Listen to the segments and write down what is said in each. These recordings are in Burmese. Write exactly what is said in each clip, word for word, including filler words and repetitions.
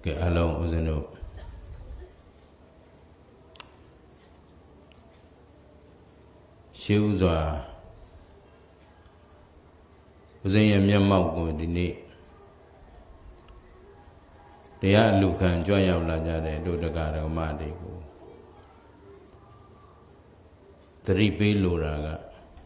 ကဲအလုံးဦးဇင်းတို့ရှေးဥစွာဦးဇင်းရဲ့မျက်မှောက်ကိုဒီနေ့တရားအလူခံကြွရောက်လာကြတဲ့တို့တရားဓမ္မတွေကိုသတိပေးလိုတာက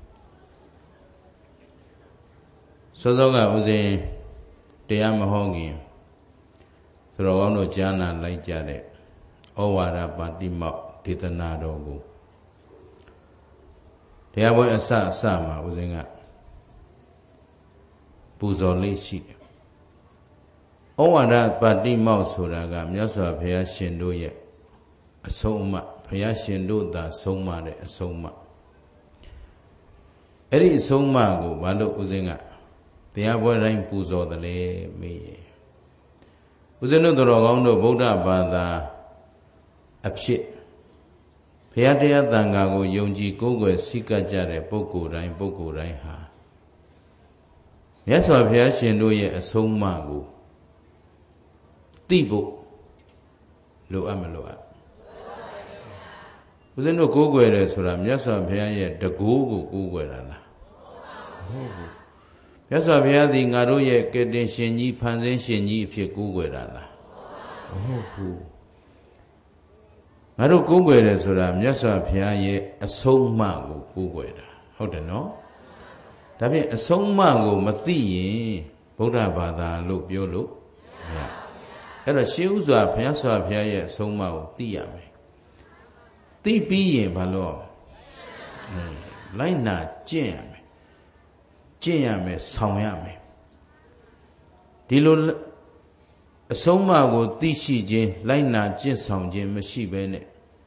စောစောကဦးဇင်းတရားမဟောခင်သူတော်ကောင်းတို့ကြားနာလိုက်ကြတဲ့ဩဝါဒပါတိမောက်ဒေသနာတော်ကိုတရားပွဲအစအစမှာဦးဇင်းကပူဇော်လေးရှိတယ်ဩဝါဒပါတိမောက်ဆိုတာကမြတ်စွာဘုရားရှင်တို့ရဲ့အဆုံးအမဘုရားရှင်တို့သာဆုံးမတဲ့အဆုံးအမအဲ့ဒီအဆုံးအမကိုဘာလို့ဦးဇင်းကတရားပွဲတိုင်းပူဇော်တယ်လေမေးဦးဇင်းတို့တော်ကောင်းတို့ဗုဒ္ဓဘာသာအဖြစ်ဘုရားတရားသံဃာကိုယုံကြည်ကိုးကွယ်စိတ်ကပ်ကြတဲ့ပုဂ္ဂိုလ်တိုင်းပုဂ္ဂိုလ်တိုင်းဟာမြတ်စွာဘုရားရှင်တို့ရဲ့အဆုံးအမကိုသိဖို့လိုအပ်မလိုအပ်ဦးဇင်းတို့ကိုးကွယ်တယ်ဆိုတာမြတ်စွာဘုရားရဲ့တကူကိုကိုးကွယ်တာလားမဟုတ်ဘူးမြတ်စွာဘုရားသည်ငါတို့ရဲ့ကယ်တင်ရှင်ကြီးဖန်ဆင်းရှင်ကြီးအဖြစ်ကိုးကွယ်တာလားမဟုတ်ဘူးငါတို့ကိုးကွယ်တယ်ဆိုတာမြတ်စွာဘုရားရဲ့အဆုံးအမကိုကိုးကွယ်တာဟုတ်တယ်နော်ဒါဖြင့်အဆုံးအမကိုမသိရင်ဗုဒ္ဓဘာသာလို့ပြောလို့မရအဲ့တော့ရှေးဥစွာဘုရားစွာဘုရားရဲ့အဆုံးအမကိုသိရမယ်သိပြီးရင်ဘာလို့လိုက်နာကျင့်ရမယ်ကျင့်ရမယ်ဆောင်ရမယ်ဒီလိုအဆုံးအမကိုသိရှိခြင်းလိုက်နာကျင့်ဆောင်ခြင်းမရှိဘဲနဲ့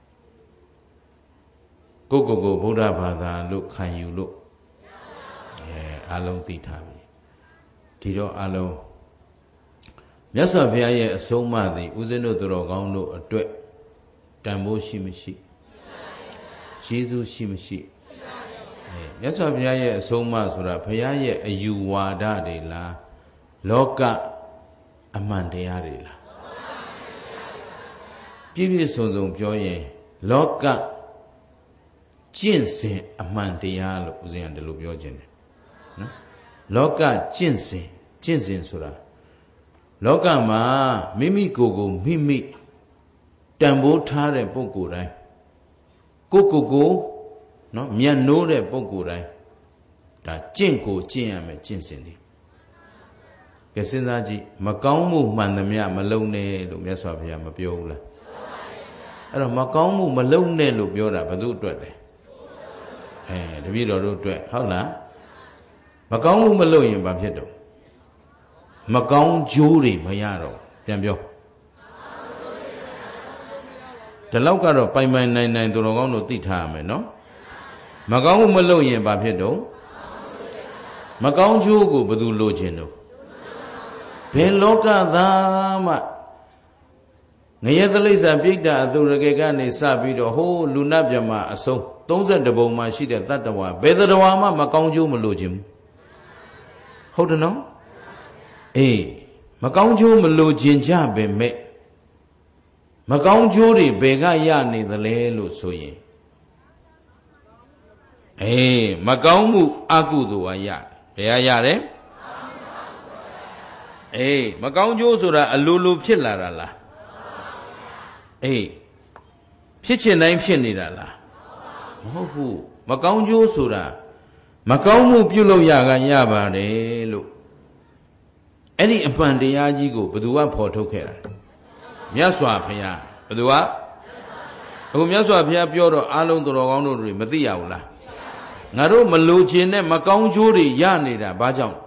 ကိုယ့်ကိုယ်ကိုဗုဒ္ဓဘာသာလို့ခံယူလို့အဲအလုံးသိထားပြီဒီတော့အလုံးမြတ်စွာဘုရားရဲ့အဆုံးအမသည်ဦးဇင်းတို့တော်ကောင်းတို့အတွက်တန်ဖိုးရှိမရှိကျေးဇူးရှိမရှိအဲမြတ်စွာဘုရားရဲ့အဆုံးအမဆိုတာဘုရားရဲ့အယူဝါဒတွေလားလောကအမှန်တရားတွေလားပြည့်ပြည့်စုံစုံပြောရင်လောကကျင့်စဉ်အမှန်တရားလို့ဦးဇင်းကဒီလိုပြောခြင်းတယ်နော်လောကကျင့်စဉ်ကျင့်စဉ်ဆိုတာလောကမှာမိမိကိုယ်ကိုမိမိတန်ဖိုးထားတဲ့ပုဂ္ဂိုလ်တိုင်းကိုယ်ကိုယ်ကိုနော်မြတ်နိုးတဲ့ပုဂ္ဂိုလ်တိုင်းဒါကျင့်ကိုကျင့်ရမယ်ကျင့်စဉ်တွေကဲစဉ်းစားကြည့်မကောင်းမှုမှန်သမျှမလုံနဲ့လို့မြတ်စွာဘုရားမပြောဘူးလားအဲ့တော့မကောင်းမှုမလုံနဲ့လို့ပြောတာဘယ်သူအတွက်လဲအဲတပည့်တော်တို့အတွက်ဟုတ်လားမကောင်းမှုမလုံရင်ဘာဖြစ်တော့မကောင်းကျိုးတွေမရတော့ပြန်ပြောဒီလောက်ကတော့ပိုင်ပိုင်နိုင်နိုင်သူတော်ကောင်းတို့သိထားရမယ်နော်မကောင်းမှုမလုပ်ရင်ဘာဖြစ်တော့မကောင်းကျိုးကိုဘယ်သူလိုချင်တော့ဘယ်လောကသားမှငရဲသလိစ္ဆာပြိတ္တာအသုရကေကနေစပြီးတော့ဟိုးလူနာမြမအဆုံးသုံးဆယ်တပုံမှာရှိတဲ့တတ္တဝါဘယ်တတ္တဝါမှမကောင်းကျိုးမလိုချင်ဘူးဟုတ်တယ်နော်အေးမကောင်းကျိုးမလိုချင်ကြပဲမဲ့မကောင်းကျိုးတွေဘယ်ကရနေသလဲလို့ဆိုရင်အေးမကောင်းမှုအကုသိုလ်ကရဘယ်ကရတယ်အေးမကောင်းကျိုးဆိုတာအလိုလိုဖြစ်လာတာလားအေးဖြစ်ချင်တိုင်းဖြစ်နေတာလားမဟုတ်ဘူးမကောင်းကျိုးဆိုတာမကောင်းမှုပြုလုပ်ရကရပါတယ်လို့အဲ့ဒီအမှန်တရားကြီးကိုဘယ်သူကဖော်ထုတ်ခဲ့တာမြတ်စွာဘုရားဘယ်သူကအခုမြတ်စွာဘုရားပြောတော့အားလုံးတော်ကောင်းတို့တွေမသိရဘူးလားငါတို့မလိုချင်တဲ့မကောင်းကျိုးတွေရနေတာဘာကြောင့်